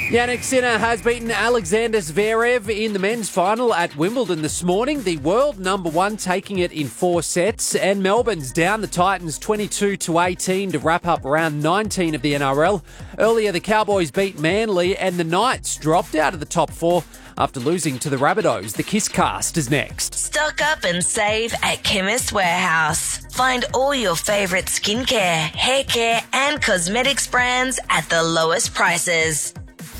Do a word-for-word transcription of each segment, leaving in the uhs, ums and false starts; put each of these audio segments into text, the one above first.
Jannik Sinner has beaten Alexander Zverev in the men's final at Wimbledon this morning. The world number one taking it in four sets. And Melbourne's down the Titans twenty-two to eighteen to wrap up round nineteen of the N R L. Earlier, the Cowboys beat Manly and the Knights dropped out of the top four after losing to the Rabbitohs. The Kiss Cast is next. Stock up and save at Chemist Warehouse. Find all your favourite skincare, hair care and cosmetics brands at the lowest prices.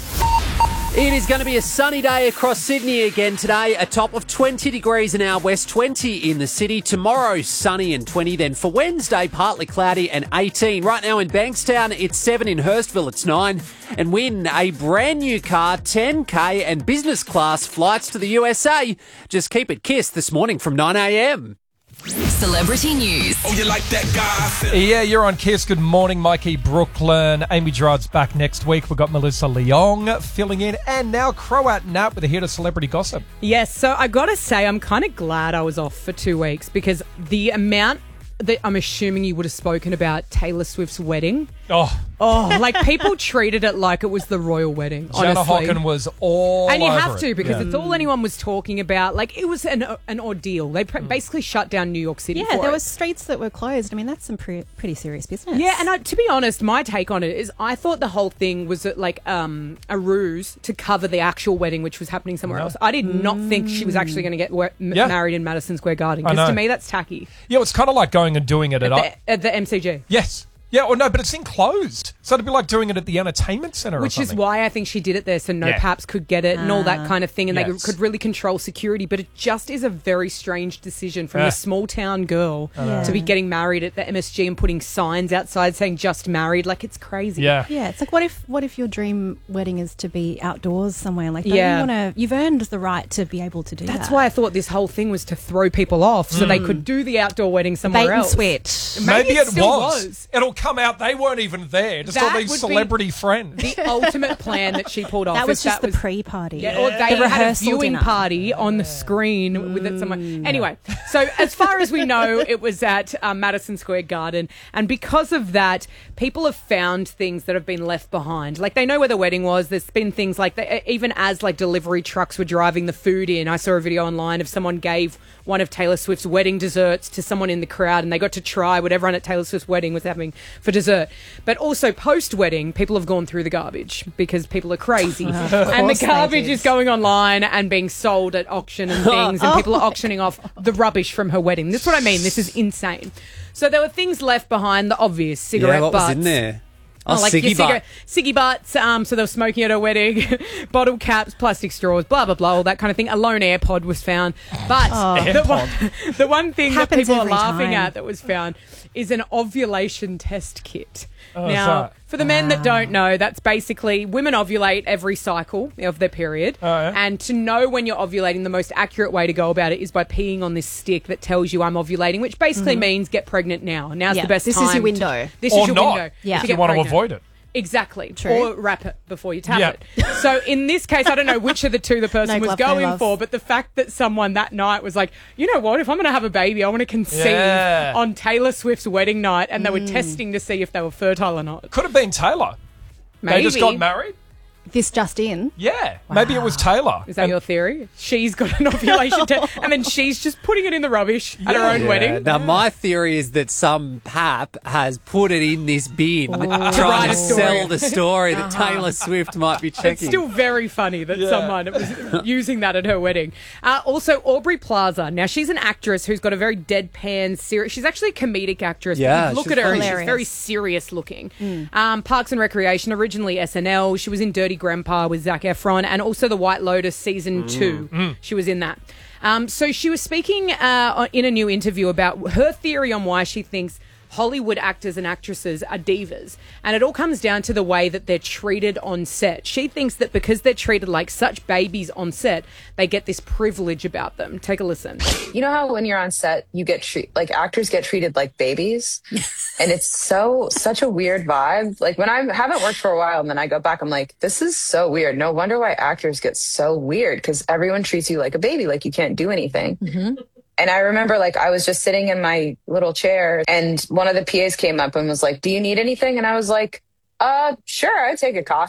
It is going to be a sunny day across Sydney again today. A top of twenty degrees in our west, twenty in the city. Tomorrow, sunny and twenty. Then for Wednesday, partly cloudy and eighteen. Right now in Bankstown, it's seven. In Hurstville, it's nine. And win a brand new car, ten K and business class flights to the U S A. Just keep it Kiss this morning from nine a.m. Celebrity news. Oh, you like that guy? Yeah, you're on Kiss. Good morning, Mikey Brooklyn. Amy Gerard's back next week. We've got Melissa Leong filling in. And now Croat Nat with a hit of celebrity gossip. Yes, so I got to say, I'm kind of glad I was off for two weeks because the amount that I'm assuming you would have spoken about Taylor Swift's wedding. Oh, Oh, like people treated it like it was the royal wedding, Jana honestly. Hocken was all And you over have it. to because Yeah. it's all anyone was talking about. Like, it was an an ordeal. They pr- basically shut down New York City Yeah, for there it. were streets that were closed. I mean, that's some pre- pretty serious business. Yeah, and I, to be honest, my take on it is I thought the whole thing was uh, like um, a ruse to cover the actual wedding, which was happening somewhere No. else. I did not think she was actually going to get we- m- Yeah. married in Madison Square Garden I because to know. me that's tacky. Yeah, it's kind of like going and doing it at... At the, at the M C G. Yes. Yeah, or no, but it's enclosed. So it'd be like doing it at the entertainment centre Which or is something. why I think she did it there, so no Yeah. paps could get it and all that kind of thing, and they Yes. could really control security. But it just is a very strange decision from Yeah. a small town girl know. to be getting married at the M S G and putting signs outside saying "just married." Like, it's crazy. Yeah. Yeah, it's like what if what if your dream wedding is to be outdoors somewhere? Like, don't Yeah. you want to? You've earned the right to be able to do that. That's why I thought this whole thing was to throw people off so they could do the outdoor wedding somewhere bait and else. switch. Maybe, Maybe it it still was. was. It'll come out. They weren't even there. Just That all these would be celebrity friends. The ultimate plan that she pulled off. That was if just that the pre-party. Yeah, or they the had a rehearsal viewing dinner. party on the screen with it somewhere. Anyway, so as far as we know, it was at um, Madison Square Garden, and because of that, people have found things that have been left behind. Like, they know where the wedding was. There's been things like that, even as like delivery trucks were driving the food in. I saw a video online of someone gave one of Taylor Swift's wedding desserts to someone in the crowd, and they got to try what everyone at Taylor Swift's wedding was having for dessert. But also post-wedding, people have gone through the garbage because people are crazy. and the course they garbage did. is going online and being sold at auction and things, and people are auctioning off the rubbish from her wedding. That's what I mean. This is insane. So there were things left behind, the obvious cigarette Yeah, what butts. was in there? Oh, like your ciggy cigarette, butt. ciggy butts. Um, so they were smoking at her wedding. Bottle caps, plastic straws, blah blah blah, all that kind of thing. A lone AirPod was found, but the, one, the one thing that Happens people are every laughing time. at that was found is an ovulation test kit. Oh, now, so- for the men that don't know, that's basically women ovulate every cycle of their period, Oh, yeah? and to know when you're ovulating, the most accurate way to go about it is by peeing on this stick that tells you I'm ovulating, which basically means get pregnant now. Now's Yeah, the best this time. is your to- window. this Or is your not. window. Yeah. to If get you want to pregnant. avoid it. Exactly. True. Or wrap it before you tap Yeah. it. So in this case, I don't know which of the two the person No was glove, no going love. for, but the fact that someone that night was like, you know what, if I'm going to have a baby, I want to conceive Yeah. on Taylor Swift's wedding night, and they were testing to see if they were fertile or not. Could have been Taylor. They Maybe. just got married. This just in. Yeah. Maybe it was Taylor. Is that And- your theory? She's got an ovulation test, and then she's just putting it in the rubbish at her own Yeah. wedding. Now, my theory is that some pap has put it in this bin, write trying a to story. sell the story that Taylor Swift might be checking. It's still very funny that Yeah. someone was using that at her wedding. Uh, also, Aubrey Plaza. Now, she's an actress who's got a very deadpan, serious... She's actually a comedic actress. Yeah, If you look she's at her, and she's hilarious. very serious looking. Um, Parks and Recreation, originally S N L. She was in Dirty Grandpa with Zac Efron, and also The White Lotus season two. She was in that. Um, so she was speaking uh, in a new interview about her theory on why she thinks Hollywood actors and actresses are divas. And it all comes down to the way that they're treated on set. She thinks that because they're treated like such babies on set, they get this privilege about them. Take a listen. You know how when you're on set, you get treat like actors get treated like babies, and it's so such a weird vibe. Like when I haven't worked for a while, and then I go back, I'm like, this is so weird. No wonder why actors get so weird, because everyone treats you like a baby, like you can't do anything. And I remember, like, I was just sitting in my little chair, and one of the P As came up and was like, "Do you need anything?" And I was like, "Uh, sure, I'd take a coffee."